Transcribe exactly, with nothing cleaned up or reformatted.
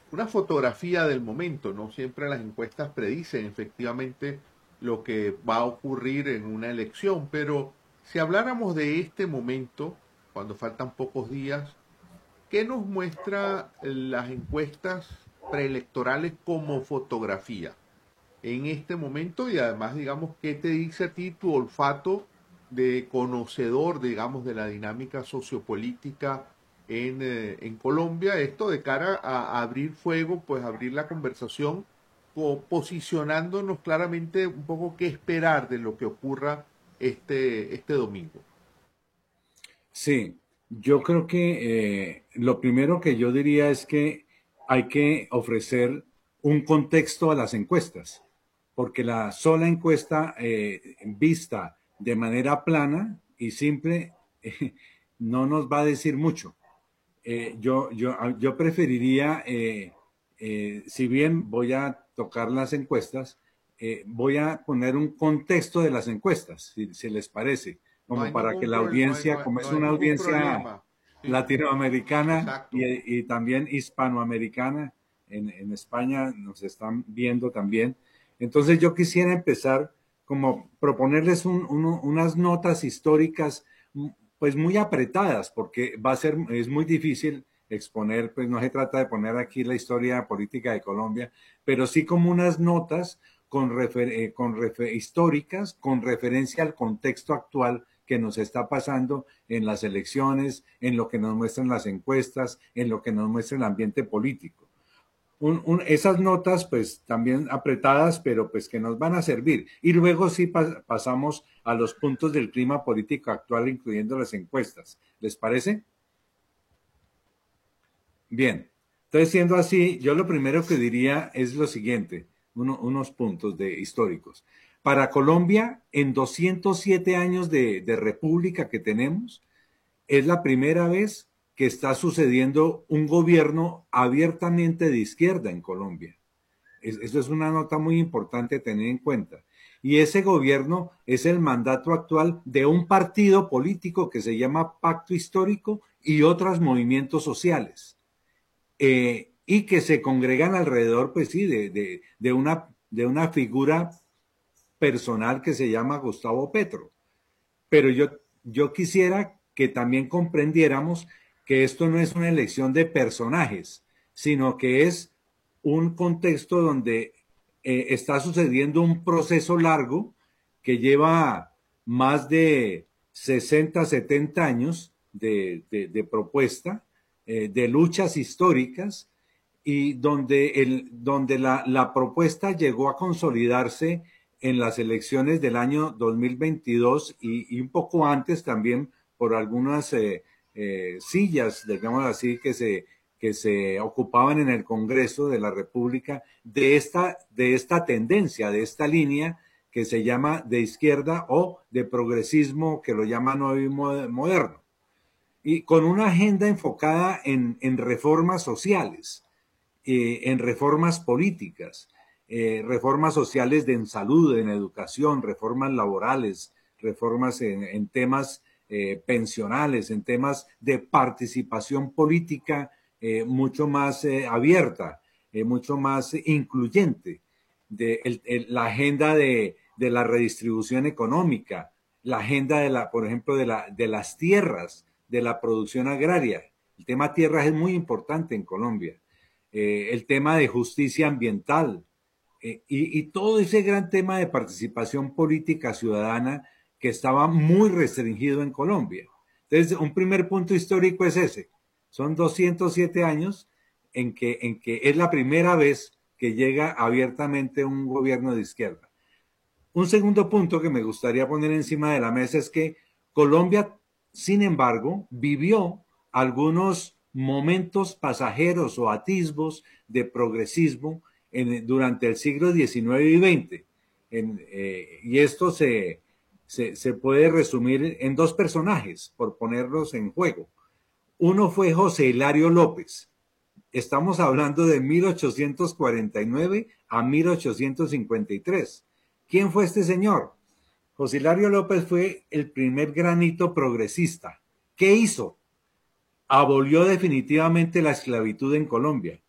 una fotografía del momento, ¿no? Siempre las encuestas predicen efectivamente lo que va a ocurrir en una elección, pero si habláramos de este momento, cuando faltan pocos días, ¿qué nos muestra las encuestas preelectorales como fotografía en este momento? Y además, digamos, ¿qué te dice a ti tu olfato de conocedor, digamos, de la dinámica sociopolítica en, eh, en Colombia? Esto de cara a, a abrir fuego, pues abrir la conversación, o posicionándonos claramente un poco qué esperar de lo que ocurra este, este domingo. Sí, yo creo que eh, lo primero que yo diría es que hay que ofrecer un contexto a las encuestas, porque la sola encuesta eh, vista de manera plana y simple eh, no nos va a decir mucho. Eh, yo, yo, yo preferiría, eh, eh, si bien voy a tocar las encuestas, eh, voy a poner un contexto de las encuestas, si, si les parece, No como hay para que ningún, la pro- no hay, no audiencia, hay, como no es hay una ningún audiencia problema. Sí, latinoamericana exacto. y, y también hispanoamericana, en, en España nos están viendo también. Entonces yo quisiera empezar como proponerles un, uno, unas notas históricas pues muy apretadas, porque va a ser, es muy difícil exponer, pues no se trata de poner aquí la historia política de Colombia, pero sí como unas notas con, refer, eh, con refer, históricas con referencia al contexto actual que nos está pasando en las elecciones, en lo que nos muestran las encuestas, en lo que nos muestra el ambiente político. Un, un, esas notas pues también apretadas, pero pues que nos van a servir. Y luego sí pas pasamos a los puntos del clima político actual, incluyendo las encuestas. ¿Les parece? Bien. Entonces, siendo así, yo lo primero que diría es lo siguiente, uno, unos puntos de, históricos. Para Colombia, en doscientos siete años de, de república que tenemos, es la primera vez que está sucediendo un gobierno abiertamente de izquierda en Colombia. Es, eso es una nota muy importante tener en cuenta. Y ese gobierno es el mandato actual de un partido político que se llama Pacto Histórico y otros movimientos sociales. Eh, y que se congregan alrededor, pues sí, de, de, de, una, de una figura personal que se llama Gustavo Petro. Pero yo, yo quisiera que también comprendiéramos que esto no es una elección de personajes, sino que es un contexto donde eh, está sucediendo un proceso largo que lleva más de sesenta, setenta años de, de, de propuesta, eh, de luchas históricas, y donde, el, donde la, la propuesta llegó a consolidarse en las elecciones del año dos mil veintidós y, y un poco antes también por algunas eh, eh, sillas, digamos así, que se, que se ocupaban en el Congreso de la República de esta, de esta tendencia, de esta línea que se llama de izquierda o de progresismo, que lo llaman hoy moderno, y con una agenda enfocada en, en reformas sociales, eh, en reformas políticas, eh, reformas sociales de, en salud, en educación, reformas laborales, reformas en, en temas eh, pensionales, en temas de participación política eh, mucho más eh, abierta, eh, mucho más incluyente, de el, el, la agenda de, de, la redistribución económica, la agenda de la, por ejemplo, de, la, de las tierras, de la producción agraria. El tema tierras es muy importante en Colombia. Eh, el tema de justicia ambiental eh, y, y, todo ese gran tema de participación política ciudadana que estaba muy restringido en Colombia. Entonces, un primer punto histórico es ese. Son doscientos siete años en que, en que es la primera vez que llega abiertamente un gobierno de izquierda. Un segundo punto que me gustaría poner encima de la mesa es que Colombia, sin embargo, vivió algunos momentos pasajeros o atisbos de progresismo en, durante el siglo diecinueve y veinte. En, eh, y esto se, se, se puede resumir en dos personajes, por ponerlos en juego. Uno fue José Hilario López. Estamos hablando de mil ochocientos cuarenta y nueve a mil ochocientos cincuenta y tres. ¿Quién fue este señor? José Hilario López fue el primer granito progresista. ¿Qué hizo? Abolió definitivamente la esclavitud en Colombia.